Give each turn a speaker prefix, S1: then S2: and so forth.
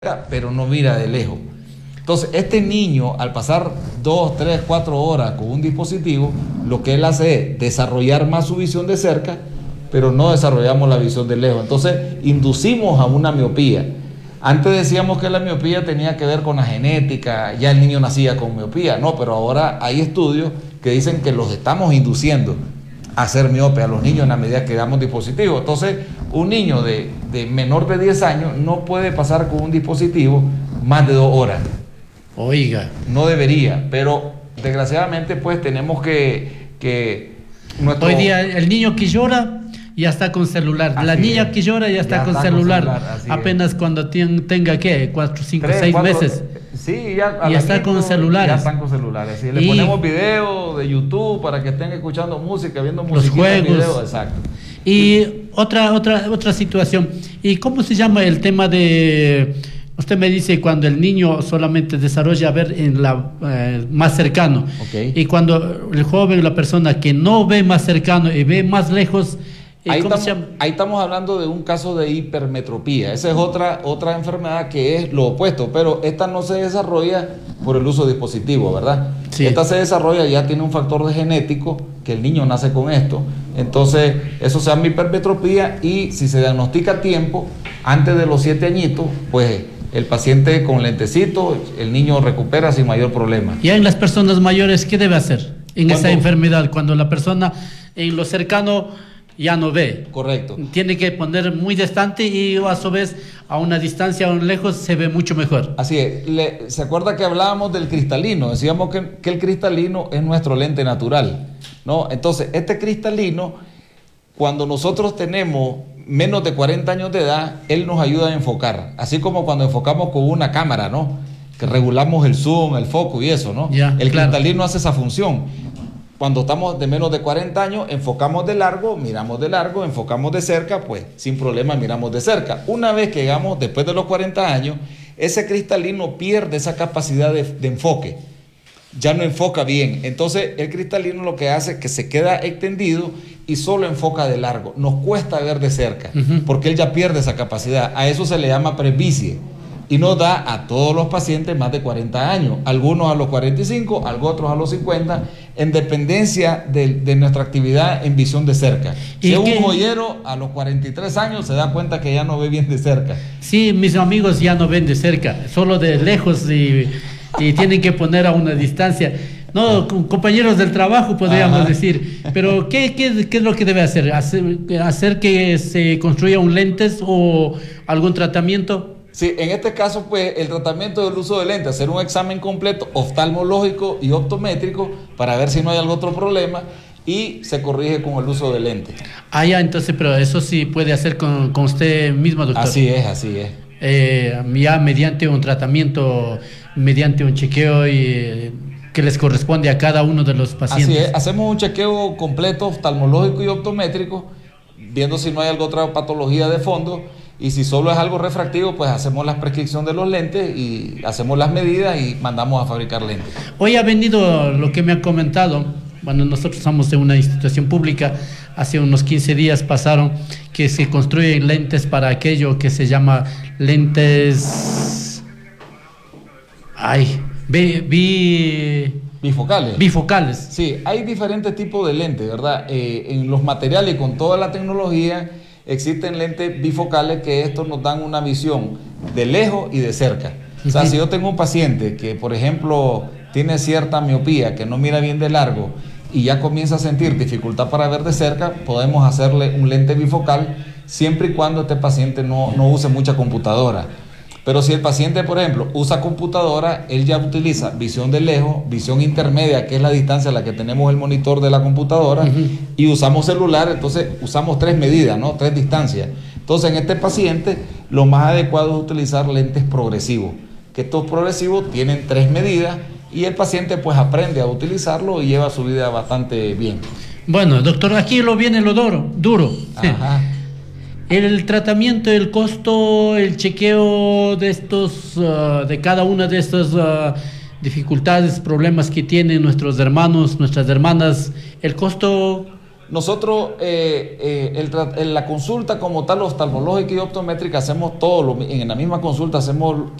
S1: pero no mira de lejos. Entonces, este niño, al pasar 2, 3, 4 horas con un dispositivo, lo que él hace es desarrollar más su visión de cerca, pero no desarrollamos la visión de lejos. Entonces, inducimos a una miopía. Antes decíamos que la miopía tenía que ver con la genética, ya el niño nacía con miopía. No, pero ahora hay estudios que dicen que los estamos induciendo a ser miope a los niños en la medida que damos dispositivos. Entonces, un niño de menor de 10 años no puede pasar con un dispositivo más de 2 horas.
S2: Oiga.
S1: No debería, pero desgraciadamente pues tenemos que nuestro...
S2: Hoy día el niño que llora ya está con celular, la niña que llora ya está con celular, apenas cuando tenga ¿qué? 4, 5, 6 meses.
S1: Sí, ya
S2: está con celulares.
S1: Ya están con celulares. Sí, le ponemos video de YouTube para que estén escuchando música, viendo
S2: los juegos.
S1: Video, exacto.
S2: Y otra situación. ¿Y cómo se llama el tema de... Usted me dice cuando el niño solamente desarrolla ver en la más cercano,
S1: okay.
S2: Y cuando el joven, la persona que no ve más cercano y ve más lejos,
S1: ahí estamos hablando de un caso de hipermetropía. Esa es otra enfermedad que es lo opuesto, pero esta no se desarrolla por el uso de dispositivos, ¿verdad?
S2: Sí.
S1: Esta se desarrolla, ya tiene un factor de genético, que el niño nace con esto. Entonces, eso se llama hipermetropía, y si se diagnostica a tiempo, antes de los 7 añitos, pues el paciente con lentecito, el niño recupera sin mayor problema.
S2: Ya en las personas mayores, ¿qué debe hacer en esa enfermedad? Cuando la persona en lo cercano ya no ve.
S1: Correcto.
S2: Tiene que poner muy distante y a su vez a una distancia o lejos se ve mucho mejor.
S1: Así es. ¿Se acuerda que hablábamos del cristalino? Decíamos que el cristalino es nuestro lente natural, ¿no? Entonces, este cristalino, cuando nosotros tenemos menos de 40 años de edad, él nos ayuda a enfocar. Así como cuando enfocamos con una cámara, ¿no? Que regulamos el zoom, el foco y eso, ¿no?
S2: Ya,
S1: el
S2: claro.
S1: cristalino hace esa función. Cuando estamos de menos de 40 años, enfocamos de largo, miramos de largo, enfocamos de cerca, pues sin problema miramos de cerca. Una vez que llegamos después de los 40 años, ese cristalino pierde esa capacidad de enfoque. Ya no enfoca bien. Entonces el cristalino lo que hace es que se queda extendido y solo enfoca de largo. Nos cuesta ver de cerca, porque él ya pierde esa capacidad. A eso se le llama presbicie, y nos da a todos los pacientes más de 40 años, algunos a los 45, otros a los 50, en dependencia de nuestra actividad en visión de cerca. Si es un joyero, a los 43 años se da cuenta que ya no ve bien de cerca.
S2: Sí, mis amigos ya no ven de cerca, solo de lejos y tienen que poner a una distancia. No, compañeros del trabajo podríamos decir. Pero ¿qué es lo que debe hacer? ¿Hacer que se construya un lentes o algún tratamiento?
S1: Sí, en este caso, pues, el tratamiento del uso de lentes, hacer un examen completo oftalmológico y optométrico para ver si no hay algún otro problema, y se corrige con el uso de lentes. Ah,
S2: ya, entonces, pero eso sí puede hacer con usted mismo, doctor.
S1: Así es.
S2: Ya mediante un tratamiento, mediante un chequeo que les corresponde a cada uno de los pacientes.
S1: Así es, hacemos un chequeo completo oftalmológico y optométrico, viendo si no hay alguna otra patología de fondo, y si solo es algo refractivo, pues hacemos la prescripción de los lentes y hacemos las medidas y mandamos a fabricar lentes.
S2: Hoy ha venido lo que me ha comentado. Bueno, nosotros somos de una institución pública. Hace unos 15 días pasaron que se construyen lentes para aquello que se llama lentes...
S1: Bifocales.
S2: Bifocales.
S1: Sí, hay diferentes tipos de lentes, ¿verdad? En los materiales y con toda la tecnología existen lentes bifocales, que estos nos dan una visión de lejos y de cerca. O sea, si yo tengo un paciente que, por ejemplo, tiene cierta miopía, que no mira bien de largo y ya comienza a sentir dificultad para ver de cerca, podemos hacerle un lente bifocal siempre y cuando este paciente no use mucha computadora. Pero si el paciente, por ejemplo, usa computadora, él ya utiliza visión de lejos, visión intermedia, que es la distancia a la que tenemos el monitor de la computadora, y usamos celular, entonces usamos 3 medidas, ¿no? 3 distancias. Entonces, en este paciente, lo más adecuado es utilizar lentes progresivos, que estos progresivos tienen 3 medidas, y el paciente pues aprende a utilizarlo y lleva su vida bastante bien.
S2: Bueno, doctor, aquí viene lo duro.
S1: Ajá.
S2: El tratamiento, el costo, el chequeo de de cada una de estas dificultades, problemas que tienen nuestros hermanos, nuestras hermanas, el costo
S1: nosotros la consulta como tal oftalmológica y optométrica hacemos en la misma consulta hacemos